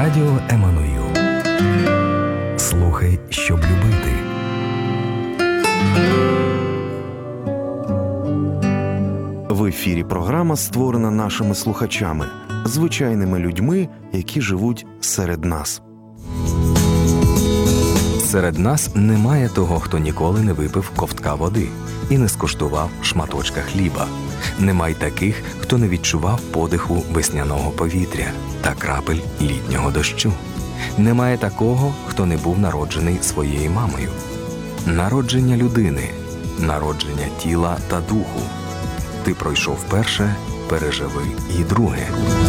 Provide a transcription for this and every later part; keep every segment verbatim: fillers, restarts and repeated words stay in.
Радіо Еммануїл. Слухай, щоб любити. В ефірі програма створена нашими слухачами, звичайними людьми, які живуть серед нас. Серед нас немає того, хто ніколи не випив ковтка води і не скуштував шматочка хліба. Нема й таких, хто не відчував подиху весняного повітря та крапель літнього дощу. Немає такого, хто не був народжений своєю мамою. Народження людини, народження тіла та духу. Ти пройшов перше, переживи і друге.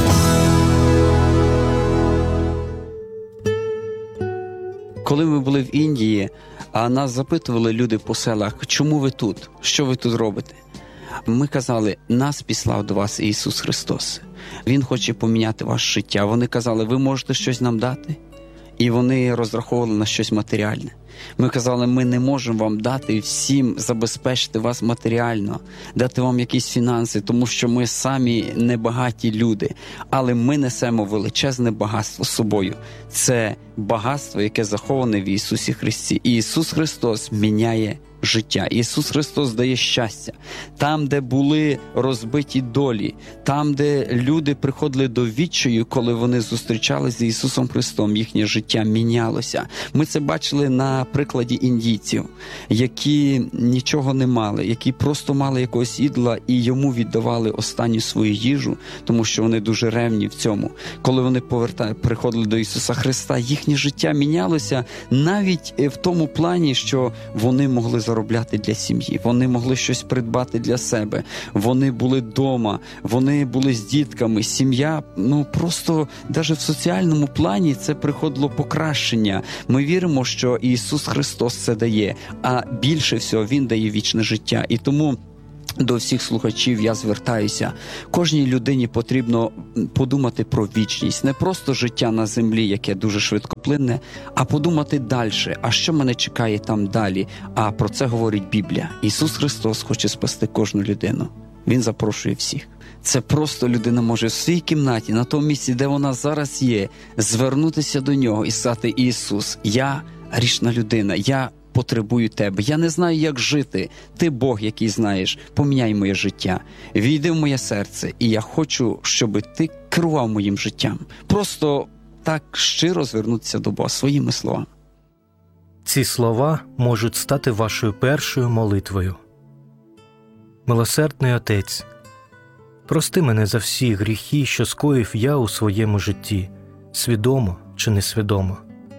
Коли ми були в Індії, а нас запитували люди по селах, чому ви тут, що ви тут робите? Ми казали, нас післав до вас Ісус Христос. Він хоче поміняти ваше життя. Вони казали, ви можете щось нам дати? І вони розраховували на щось матеріальне. Ми казали, ми не можемо вам дати всім забезпечити вас матеріально, дати вам якісь фінанси, тому що ми самі небагаті люди. Але ми несемо величезне багатство з собою. Це багатство, яке заховане в Ісусі Христі. І Ісус Христос міняє життя. Ісус Христос дає щастя. Там, де були розбиті долі, там, де люди приходили до відчаю, коли вони зустрічалися з Ісусом Христом, їхнє життя мінялося. Ми це бачили на прикладі індійців, які нічого не мали, які просто мали якогось ідола і йому віддавали останню свою їжу, тому що вони дуже ревні в цьому. Коли вони повертали, приходили до Ісуса Христа, їхнє життя мінялося навіть в тому плані, що вони могли заробляти для сім'ї, вони могли щось придбати для себе, вони були вдома, вони були з дітками, сім'я, ну просто навіть в соціальному плані це приходило покращення. Ми віримо, що Ісус Христос це дає, а більше всього Він дає вічне життя. І тому до всіх слухачів я звертаюся. Кожній людині потрібно подумати про вічність. Не просто життя на землі, яке дуже швидкоплинне, а подумати далі. А що мене чекає там далі? А про це говорить Біблія. Ісус Христос хоче спасти кожну людину. Він запрошує всіх. Це просто людина може в своїй кімнаті, на тому місці, де вона зараз є, звернутися до Нього і сказати: Ісус, я грішна людина, я потребую Тебе. Я не знаю, як жити. Ти Бог, який знаєш. Поміняй моє життя. Війди в моє серце. І я хочу, щоб Ти керував моїм життям. Просто так щиро звернутися до Бога своїми словами. Ці слова можуть стати вашою першою молитвою. Милосердний Отець, прости мене за всі гріхи, що скоїв я у своєму житті, свідомо чи несвідомо.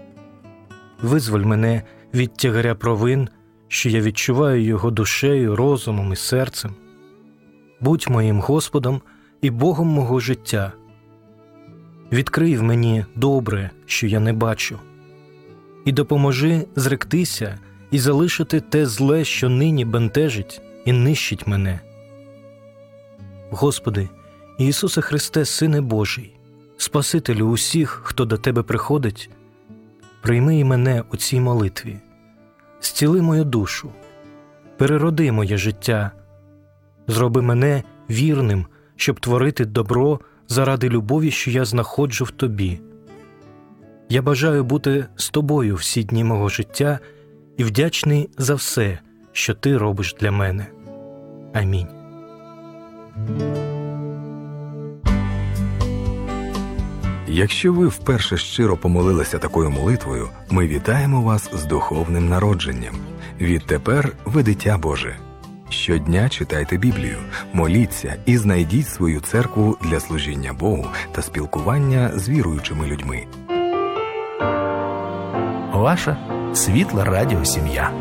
Визволь мене від тягаря провин, що я відчуваю його душею, розумом і серцем. Будь моїм Господом і Богом мого життя. Відкрий в мені добре, що я не бачу, і допоможи зректися і залишити те зле, що нині бентежить і нищить мене. Господи, Ісусе Христе, Сине Божий, Спасителю усіх, хто до Тебе приходить, прийми і мене у цій молитві, зціли мою душу, перероди моє життя, зроби мене вірним, щоб творити добро заради любові, що я знаходжу в Тобі. Я бажаю бути з Тобою всі дні мого життя і вдячний за все, що Ти робиш для мене. Амінь. Якщо ви вперше щиро помолилися такою молитвою, ми вітаємо вас з духовним народженням. Відтепер ви дитя Боже. Щодня читайте Біблію, моліться і знайдіть свою церкву для служіння Богу та спілкування з віруючими людьми. Ваша світла радіосім'я.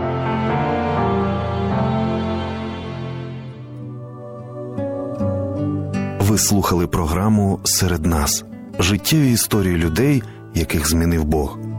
Ви слухали програму «Серед нас» – життєві історії людей, яких змінив Бог.